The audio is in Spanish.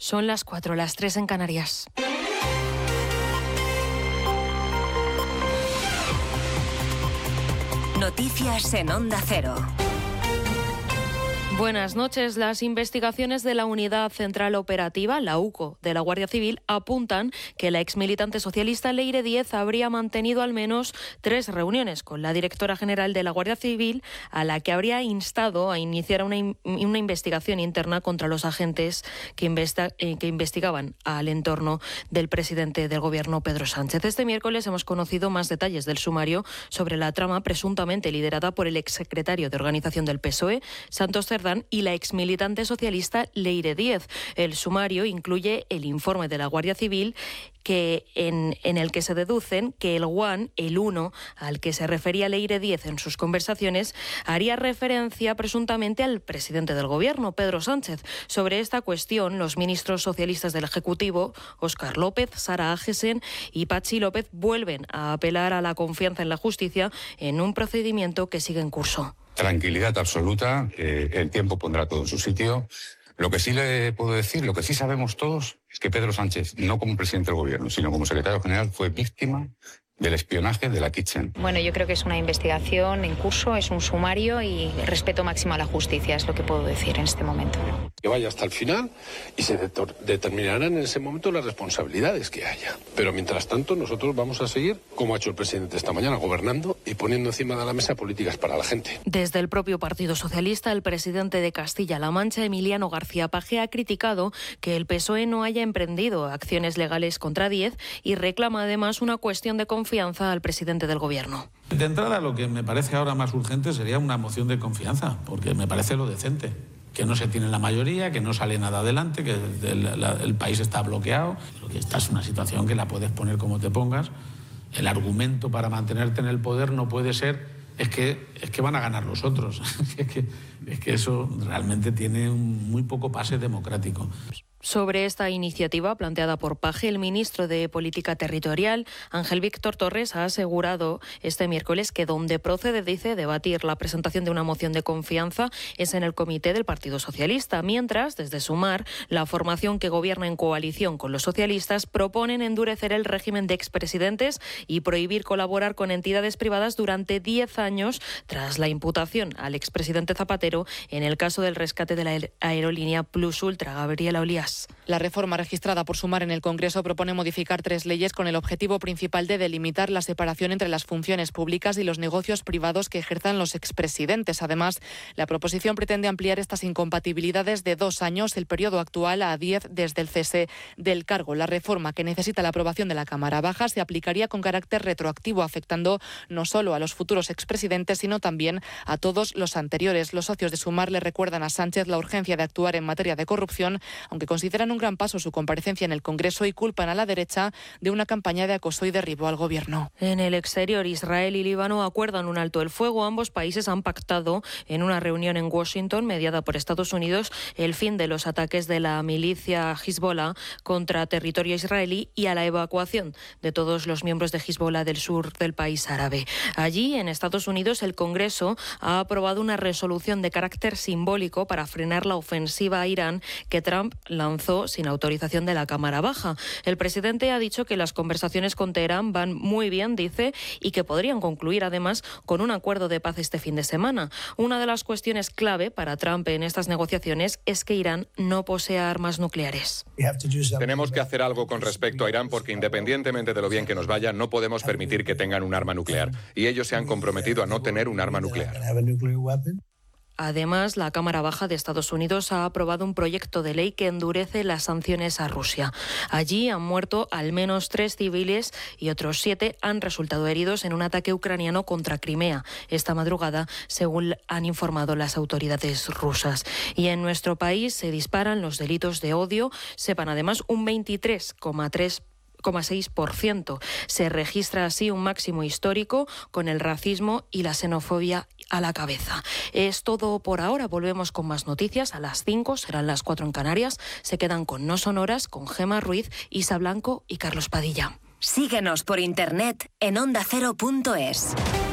Son las 4, las 3 en Canarias. Noticias en Onda Cero. Buenas noches. Las investigaciones de la Unidad Central Operativa, la UCO, de la Guardia Civil apuntan que la exmilitante socialista Leire Díez habría mantenido al menos 3 reuniones con la directora general de la Guardia Civil, a la que habría instado a iniciar una investigación interna contra los agentes que investigaban al entorno del presidente del Gobierno, Pedro Sánchez. Este miércoles hemos conocido más detalles del sumario sobre la trama presuntamente liderada por el exsecretario de Organización del PSOE, Santos Cerdán, y la exmilitante socialista Leire Díez. El sumario incluye el informe de la Guardia Civil en el que se deducen que el el 1, al que se refería Leire Díez en sus conversaciones, haría referencia presuntamente al presidente del Gobierno, Pedro Sánchez. Sobre esta cuestión, los ministros socialistas del Ejecutivo, Óscar López, Sara Agesen y Patxi López, vuelven a apelar a la confianza en la justicia en un procedimiento que sigue en curso. Tranquilidad absoluta, el tiempo pondrá todo en su sitio. Lo que sí le puedo decir, lo que sí sabemos todos, es que Pedro Sánchez, no como presidente del Gobierno, sino como secretario general, fue víctima del espionaje de la Kitchen. Bueno, yo creo que es una investigación en curso, es un sumario y respeto máximo a la justicia, es lo que puedo decir en este momento. Que vaya hasta el final y se determinarán en ese momento las responsabilidades que haya. Pero mientras tanto nosotros vamos a seguir, como ha hecho el presidente esta mañana, gobernando y poniendo encima de la mesa políticas para la gente. Desde el propio Partido Socialista, el presidente de Castilla-La Mancha, Emiliano García Paje, ha criticado que el PSOE no haya emprendido acciones legales contra Díez y reclama además una cuestión de confianza al presidente del Gobierno. De entrada, lo que me parece ahora más urgente sería una moción de confianza, porque me parece lo decente. Que no se tiene la mayoría, que no sale nada adelante, que el país está bloqueado. Porque esta es una situación que la puedes poner como te pongas. El argumento para mantenerte en el poder no puede ser es que van a ganar los otros. es que eso realmente tiene muy poco pase democrático. Sobre esta iniciativa planteada por Paje, el ministro de Política Territorial, Ángel Víctor Torres, ha asegurado este miércoles que donde procede, dice, debatir la presentación de una moción de confianza es en el comité del Partido Socialista, mientras, desde Sumar, la formación que gobierna en coalición con los socialistas, proponen endurecer el régimen de expresidentes y prohibir colaborar con entidades privadas durante 10 años tras la imputación al expresidente Zapatero en el caso del rescate de la aerolínea Plus Ultra. Gabriela Olías. La reforma registrada por Sumar en el Congreso propone modificar 3 leyes con el objetivo principal de delimitar la separación entre las funciones públicas y los negocios privados que ejerzan los expresidentes. Además, la proposición pretende ampliar estas incompatibilidades de 2 años, el periodo actual, a 10 desde el cese del cargo. La reforma, que necesita la aprobación de la Cámara Baja, se aplicaría con carácter retroactivo, afectando no solo a los futuros expresidentes, sino también a todos los anteriores. Los socios de Sumar le recuerdan a Sánchez la urgencia de actuar en materia de corrupción, aunque consideran un gran paso su comparecencia en el Congreso y culpan a la derecha de una campaña de acoso y derribo al Gobierno. En el exterior, Israel y Líbano acuerdan un alto el fuego. Ambos países han pactado en una reunión en Washington, mediada por Estados Unidos, el fin de los ataques de la milicia Hezbollah contra territorio israelí y a la evacuación de todos los miembros de Hezbollah del sur del país árabe. Allí, en Estados Unidos, el Congreso ha aprobado una resolución de carácter simbólico para frenar la ofensiva a Irán que Trump lanzó sin autorización de la Cámara Baja. El presidente ha dicho que las conversaciones con Teherán van muy bien, dice, y que podrían concluir además con un acuerdo de paz este fin de semana. Una de las cuestiones clave para Trump en estas negociaciones es que Irán no posea armas nucleares. Tenemos que hacer algo con respecto a Irán porque independientemente de lo bien que nos vaya, no podemos permitir que tengan un arma nuclear. Y ellos se han comprometido a no tener un arma nuclear. Además, la Cámara Baja de Estados Unidos ha aprobado un proyecto de ley que endurece las sanciones a Rusia. Allí han muerto al menos 3 civiles y otros 7 han resultado heridos en un ataque ucraniano contra Crimea esta madrugada, según han informado las autoridades rusas. Y en nuestro país se disparan los delitos de odio, sepan además un 23,6%. Se registra así un máximo histórico con el racismo y la xenofobia a la cabeza. Es todo por ahora. Volvemos con más noticias a las 5, serán las 4 en Canarias. Se quedan con No Sonoras, con Gemma Ruiz, Isa Blanco y Carlos Padilla. Síguenos por internet en ondacero.es.